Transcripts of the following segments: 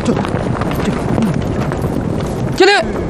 敬礼！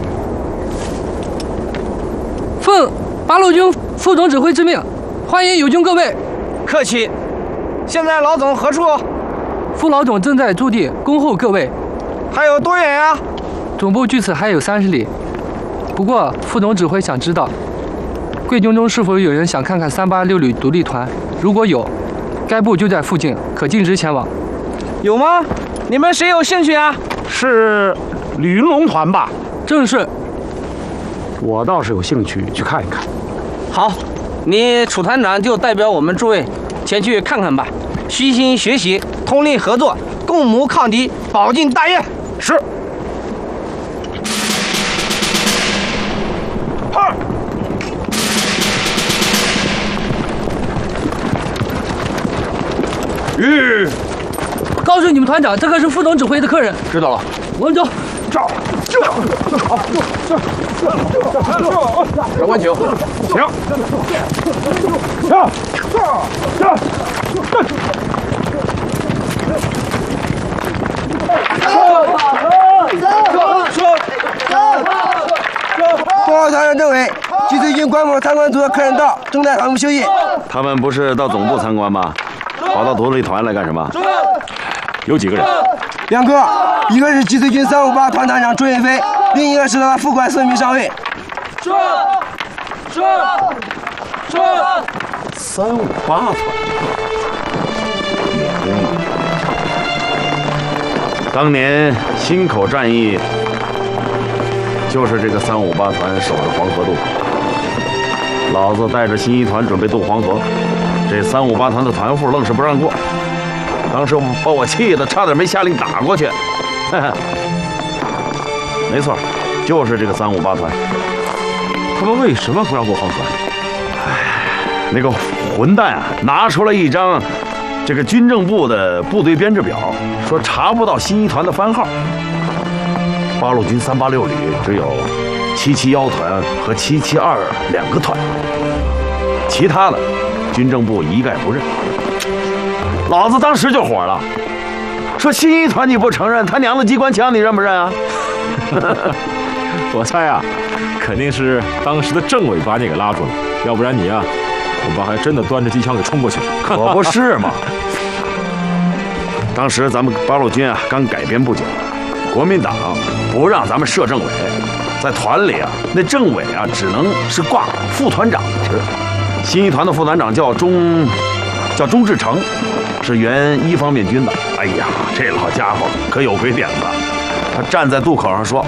奉八路军副总指挥之命，欢迎友军各位。 客气。现在老总何处？ 副老总正在驻地恭候各位。 还有多远呀？ 总部距此还有30里。不过副总指挥想知道，贵军中是否有人想看看386旅独立团？如果有，该部就在附近，可径直前往。 有吗？你们谁有兴趣啊？ 是吕云龙团吧？ 正是。 我倒是有兴趣去看一看。 好，你楚团长就代表我们诸位前去看看吧，虚心学习，通力合作，共谋抗敌，保境大业。 是。 告诉你们团长，这个是副总指挥的客人。 知道了。 我们走。 长官请。请。 报告团长政委，集水军关某参观组的客人到，正在反复休息。 他们不是到总部参观吗？跑到独立团来干什么？有几个人 2个，一个是集水军358团团长朱云飞，另一个是他的副官孙明上尉。 358团。当年忻口战役，就是这个358团守着黄河渡口。老子带着新一团准备渡黄河，这358团的团副愣是不让过。当时把我气得差点没下令打过去。没错，就是这个358团。 他们为什么不让过黄河？ 那个混蛋啊，拿出来一张这个军政部的部队编制表，说查不到新一团的番号。八路军386旅只有771团和7722个团，其他的军政部一概不认。老子当时就火了，说新一团你不承认，他娘的机关枪你认不认啊？ 我猜啊，肯定是当时的政委把你给拉住了，要不然你啊，恐怕还真的端着机枪给冲过去了。 可不是嘛！当时咱们八路军啊刚改编不久，国民党不让咱们设政委，在团里啊，那政委啊只能是挂副团长的职。新一团的副团长叫钟志成，是原1方面军的。哎呀，这老家伙可有鬼点子！他站在渡口上说：“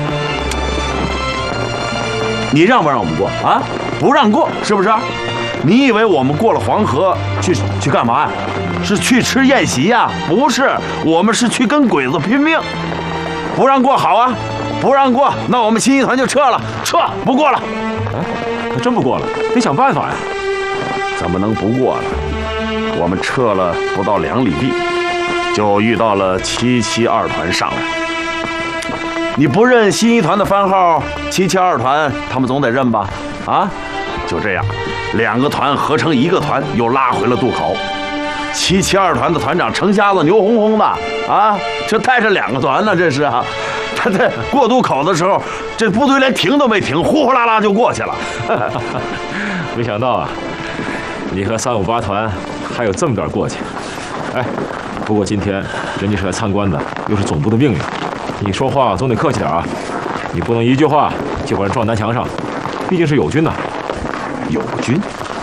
你让不让我们过啊？不让过，是不是？你以为我们过了黄河去干嘛呀？是去吃宴席呀？不是，我们是去跟鬼子拼命。不让过，好啊，不让过，那我们新一团就撤了，撤不过了。 那真不过了，得想办法呀。 怎么能不过呢？我们撤了不到2里地，就遇到了772团上来。你不认新一团的番号，772团他们总得认吧？啊，就这样，2个团合成1个团，又拉回了渡口。772团的团长程瞎子牛哄哄的啊，这带着2个团呢，这是啊。他在过渡口的时候，这部队连停都没停，呼呼啦啦就过去了。 没想到啊，你和358团还有这么点过去。哎，不过今天人家是来参观的，又是总部的命令，你说话总得客气点啊，你不能一句话就把人撞南墙上，毕竟是友军呐。 友军？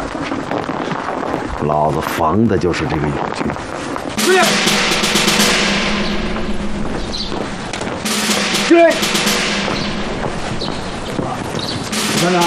老子防的就是这个友军。 注意！注意！团长，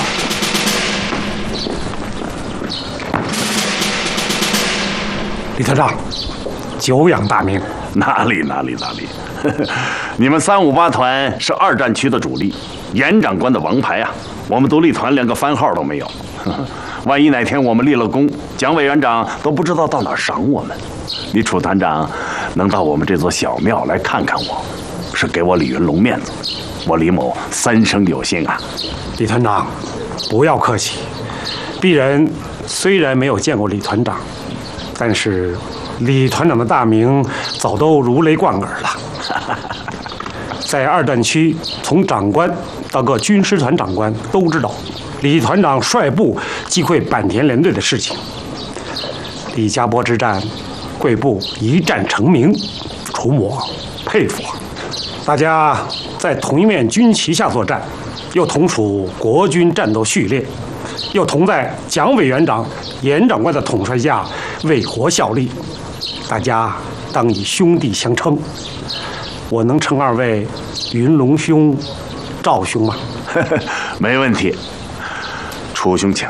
李团长，久仰大名。 哪里！你们358团是2战区的主力，严长官的王牌啊！我们独立团连个番号都没有。万一哪天我们立了功，蒋委员长都不知道到哪儿赏我们。你楚团长能到我们这座小庙来看看我，是给我李云龙面子。我李某3生有幸啊！ 李团长，不要客气。鄙人虽然没有见过李团长，但是李团长的大名早都如雷贯耳了。 在二战区，从长官到各军师团长官都知道李团长率部击溃坂田联队的事情。李家坡之战，贵部一战成名，楚我佩服啊！大家在同一面军旗下作战，又同属国军战斗序列，又同在蒋委员长、严长官的统帅下为国效力，大家当以兄弟相称。我能称二位云龙兄、赵兄吗？ 没问题，楚兄请。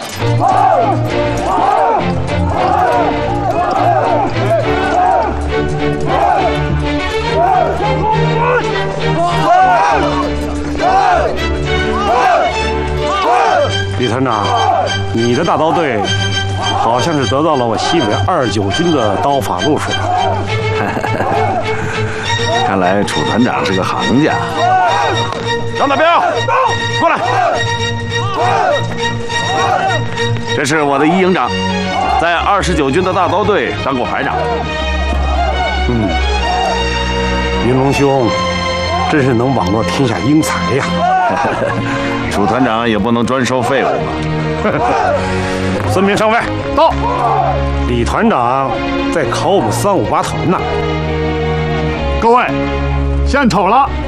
李团长，你的大刀队好像是得到了我西北29军的刀法路数。 看来楚团长是个行家。张大彪，过来。这是我的一营长，在29军的大刀队当过排长。 云龙兄，真是能网罗天下英才呀！ 楚团长也不能专收废物吧？ 孙明上尉到。李团长在考我们358团呢。 各位，献丑了。